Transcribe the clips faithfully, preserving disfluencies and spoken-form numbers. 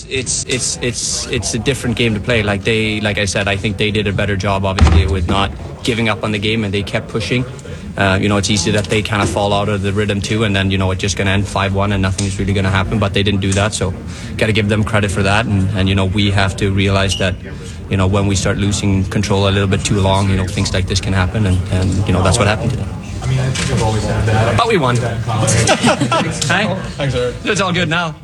it's it's it's it's a different game to play. Like they, like I said, I think they did a better job, obviously, with not giving up on the game, and they kept pushing. Uh, you know, it's easy that they kind of fall out of the rhythm too, and then, you know, it's just going to end five one and nothing's really going to happen, but they didn't do that, so got to give them credit for that, and, and, you know, we have to realize that, you know, when we start losing control a little bit too long, you know, things like this can happen, and, and you know, that's what happened today. I mean, I think I've always had that. But we won. Hey? Thanks, sir. It's all good now.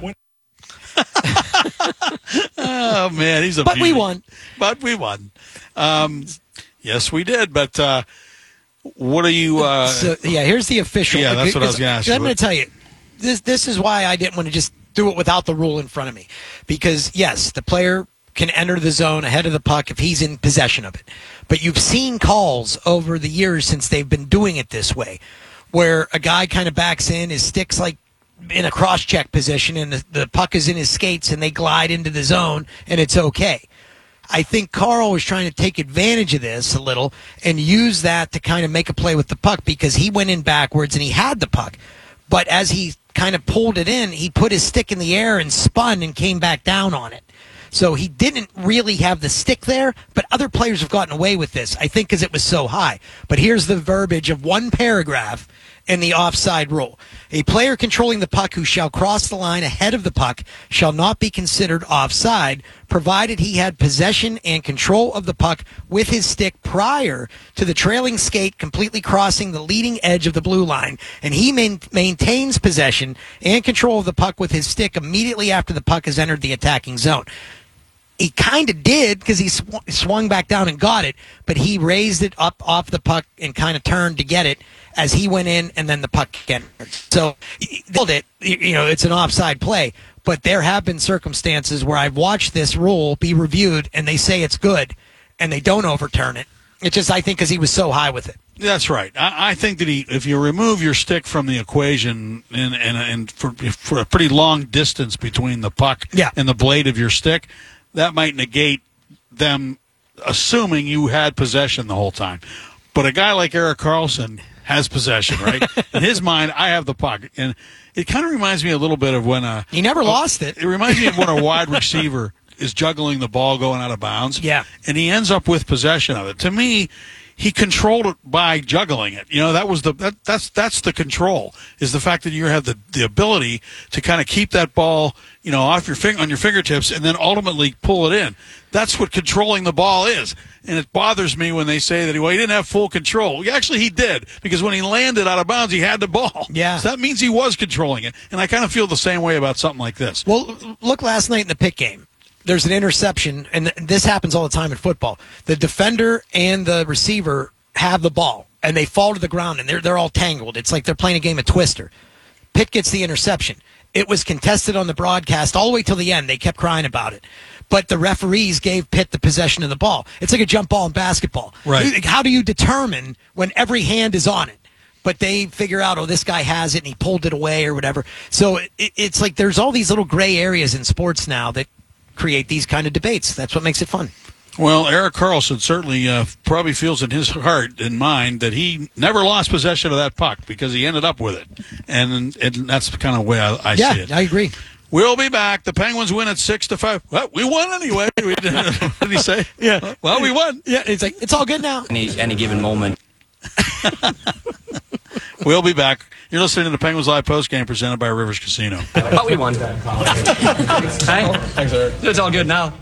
Oh, man, he's a But beauty. we won. But we won. Um, yes, we did, but... Uh, What are you? Uh, so, yeah, here's the official. Yeah, that's what I was going to ask you. I'm going to tell you, this this is why I didn't want to just do it without the rule in front of me. Because, yes, the player can enter the zone ahead of the puck if he's in possession of it. But you've seen calls over the years since they've been doing it this way, where a guy kind of backs in, his stick's like in a cross-check position, and the, the puck is in his skates, and they glide into the zone, and it's okay. I think Carl was trying to take advantage of this a little and use that to kind of make a play with the puck, because he went in backwards and he had the puck. But as he kind of pulled it in, he put his stick in the air and spun and came back down on it. So he didn't really have the stick there, but other players have gotten away with this, I think, because it was so high. But here's the verbiage of one paragraph in the offside rule. A player controlling the puck who shall cross the line ahead of the puck shall not be considered offside, provided he had possession and control of the puck with his stick prior to the trailing skate completely crossing the leading edge of the blue line, and he main- maintains possession and control of the puck with his stick immediately after the puck has entered the attacking zone. He kind of did, because he sw- swung back down and got it, but he raised it up off the puck and kind of turned to get it as he went in, and then the puck entered. So, he called it, you know, it's an offside play, but there have been circumstances where I've watched this rule be reviewed, and they say it's good, and they don't overturn it. It's just, I think, because he was so high with it. That's right. I, I think that he, if you remove your stick from the equation and and, and for, for a pretty long distance between the puck yeah. and the blade of your stick, that might negate them assuming you had possession the whole time. But a guy like Erik Karlsson has possession, right? In his mind, I have the puck. And it kind of reminds me a little bit of when a... He never a, lost it. It reminds me of when a wide receiver is juggling the ball going out of bounds. Yeah. And he ends up with possession of it. To me, he controlled it by juggling it. You know, that was the that, that's that's the control, is the fact that you have the, the ability to kind of keep that ball, you know, off your finger on your fingertips and then ultimately pull it in. That's what controlling the ball is. And it bothers me when they say that, well, he didn't have full control. Well, actually, he did, because when he landed out of bounds, he had the ball. Yeah. So that means he was controlling it. And I kind of feel the same way about something like this. Well, look last night in the Pitt game. There's an interception, and this happens all the time in football. The defender and the receiver have the ball, and they fall to the ground, and they're they're all tangled. It's like they're playing a game of Twister. Pitt gets the interception. It was contested on the broadcast all the way till the end. They kept crying about it. But the referees gave Pitt the possession of the ball. It's like a jump ball in basketball. Right. How do you determine when every hand is on it? But they figure out, oh, this guy has it, and he pulled it away or whatever. So it, it's like there's all these little gray areas in sports now that create these kind of debates. That's what makes it fun. Well, Erik Karlsson certainly uh, probably feels in his heart and mind that he never lost possession of that puck, because he ended up with it. And, and that's the kind of way I, I yeah, see it. I agree. We'll be back. The Penguins win at six to five. Well, we won anyway. We did, what did he say? Yeah. Well, we won. Yeah, it's like, it's all good now. Any, any given moment. We'll be back. You're listening to the Penguins Live postgame presented by Rivers Casino. But we won. Hey? Thanks, sir. It's all good now.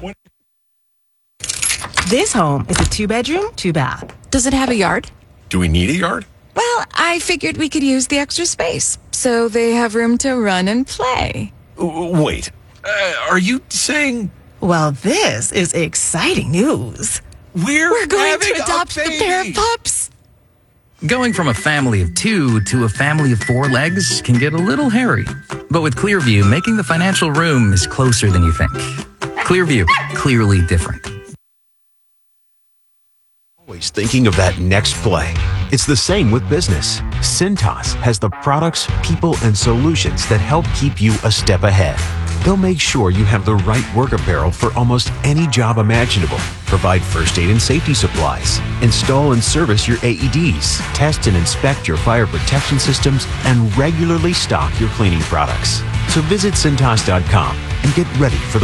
This home is a two-bedroom, two-bath. Does it have a yard? Do we need a yard? Well, I figured we could use the extra space, so they have room to run and play. W- Wait, uh, are you saying Well, this is exciting news. we're, We're going having to adopt a the pair of baby? pups. Going from a family of two to a family of four legs can get a little hairy. But with Clearview, making the financial room is closer than you think. Clearview, clearly different. Always thinking of that next play. It's the same with business. Cintas has the products, people, and solutions that help keep you a step ahead. They'll make sure you have the right work apparel for almost any job imaginable, provide first aid and safety supplies, install and service your A E Ds, test and inspect your fire protection systems, and regularly stock your cleaning products. So visit Cintas dot com and get ready for the